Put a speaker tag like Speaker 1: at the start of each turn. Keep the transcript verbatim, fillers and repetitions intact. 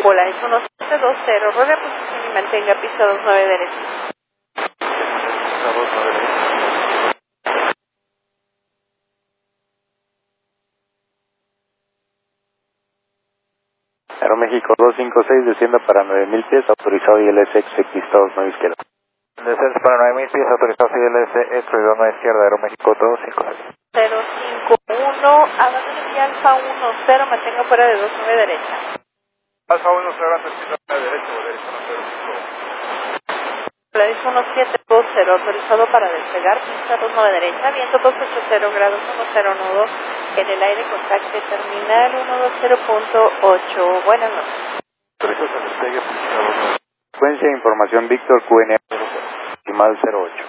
Speaker 1: Polaris uno siete dos cero, rueda posición y mantenga pista dos nueve derecha.
Speaker 2: Pista dos nueve derecha.
Speaker 3: Aeroméxico dos cinco seis, descienda para nueve mil pies, autorizado I L S X, pista dos nueve izquierda.
Speaker 2: Descenso para nueve mil pies, autorizado I L S X, dos nueve izquierda, Aeroméxico dos cinco seis.
Speaker 1: cero cinco uno, avance Alfa uno cero, mantenga fuera de dos nueve derecha.
Speaker 2: Alfa uno cero, antes pista nueve derecha, o derecha, no cero cinco.
Speaker 1: Polaris uno siete dos cero, autorizado para despegar, pista dos nueve derecha, viento doscientos ochenta grados uno cero nudo, en el aire contacte terminal ciento veinte punto ocho. Buenas noches.
Speaker 2: Autorizado para despegue, pista dos nueve.
Speaker 3: Frecuencia de información Víctor Q N decimal cero ocho.